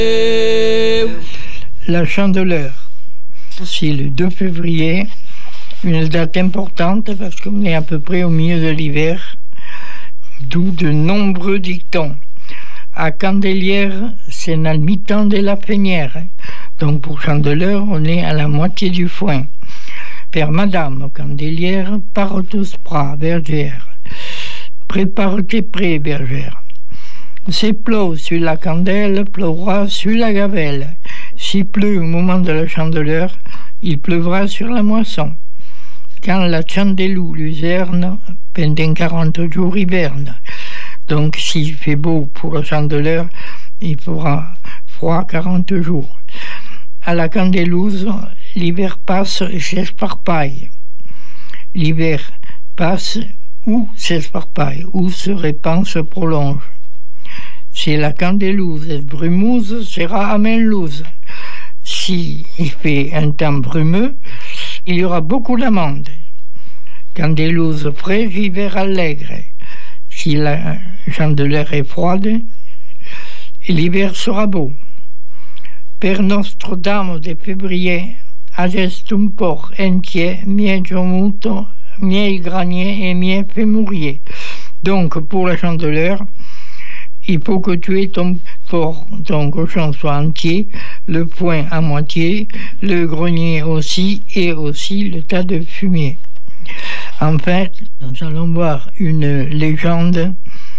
La Chandeleur. C'est le 2 février, une date importante parce qu'on est à peu près au milieu de l'hiver, d'où de nombreux dictons. À Candelière, c'est dans le mi-temps de la Fénière. Donc pour Chandeleur, on est à la moitié du foin. Père Madame, Candelière, part au sprat, bergère. Prépare tes prés, bergère. C'est plot sur la candelle, pleuvra sur la gavelle. S'il pleut au moment de la Chandeleur, il pleuvra sur la moisson. Quand la chandelou luzerne, pendant 40 jours hiverne. Donc s'il fait beau pour la Chandeleur, il fera froid 40 jours. À la Candelouse, l'hiver passe et s'esparpaille. L'hiver passe ou s'esparpaille, ou se répand, se prolonge. Si la Candelouse est brumeuse, sera amenlouse. Si il fait un temps brumeux, il y aura beaucoup d'amandes. Candelouse fraîche, hiver allègre. Si la Chandeleur est froide, l'hiver sera beau. Per Nostre Dame de février, agest un porc entier, miei giomuto, miei granier et miei fémourier. Donc, pour la Chandeleur, il faut que tu aies ton porc, ton cochon soit entier, le poing à moitié, le grenier aussi, et aussi le tas de fumier. En fait, nous allons voir une légende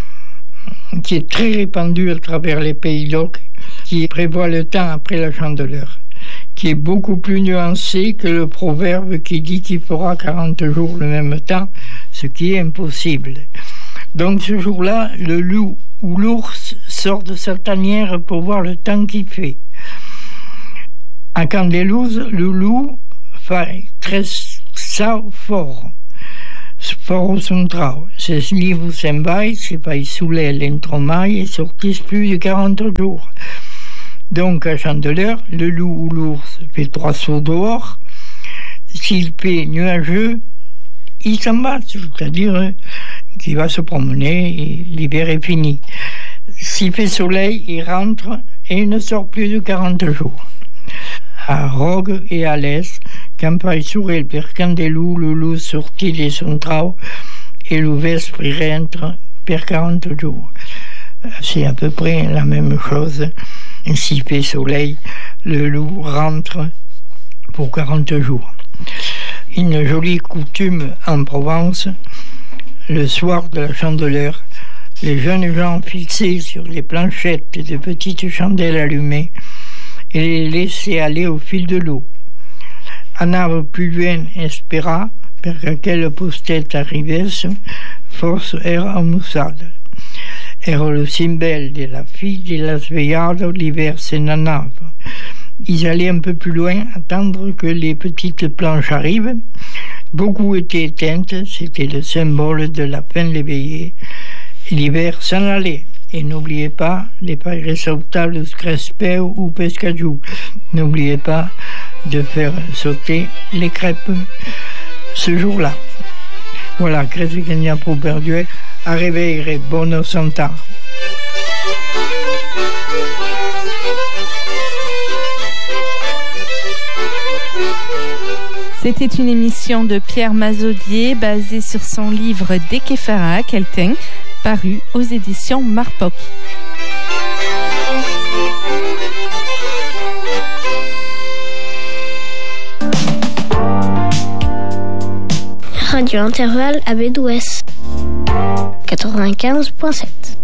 qui est très répandue à travers les pays d'Oc, qui prévoit le temps après la Chandeleur, qui est beaucoup plus nuancé que le proverbe qui dit qu'il fera 40 jours le même temps, ce qui est impossible. Donc ce jour-là, le loup ou l'ours sort de sa tanière pour voir le temps qu'il fait. À Candelouse, le loup fait très ça fort au central. C'est ce livre s'en va, c'est pas isolé l'entremaille et sortit plus de 40 jours. Donc à Chandeleur, le loup ou l'ours fait 3 sauts dehors. S'il fait nuageux, il s'en va, c'est-à-dire qu'il va se promener et l'hiver est fini. S'il fait soleil, il rentre et il ne sort plus de 40 jours. À Rogue et à l'Est, campagne sourel per Candelou, le loup sortit de son trau et le vespre rentre per 40 jours. C'est à peu près la même chose. S'il fait soleil, le loup rentre pour 40 jours. Une jolie coutume en Provence, le soir de la Chandeleur, les jeunes gens fixaient sur les planchettes de petites chandelles allumées et les laissaient aller au fil de l'eau. Anava plus loin espera per aquella postet arrivesse, force era amussada. Era le symbole de la fille de la svegliada, l'hiver se n'anava. Ils allaient un peu plus loin, attendre que les petites planches arrivent. Beaucoup étaient éteintes, c'était le symbole de la fin de l'éveillé. L'hiver s'en allait. Et n'oubliez pas les paires sautables crespeo ou pescadou. N'oubliez pas de faire sauter les crêpes ce jour-là. Voilà, credo che ne ha perdu. Arrivere, buona santa. C'était une émission de Pierre Mazaudier basée sur son livre Dekefara Kelten, paru aux éditions Marpoc. Radio Intervalle à Bédouès 95.7.